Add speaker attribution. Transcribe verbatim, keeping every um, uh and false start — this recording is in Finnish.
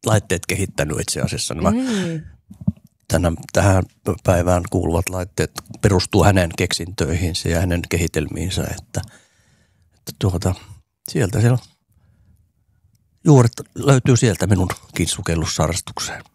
Speaker 1: laitteet kehittänyt itse asiassa. Nämä,
Speaker 2: Mm.
Speaker 1: tänä, tähän päivään kuuluvat laitteet perustuu hänen keksintöihinsä ja hänen kehitelmiinsä, että, että tuota, sieltä siellä juuret löytyy sieltä minunkin sukellusharrastukseen.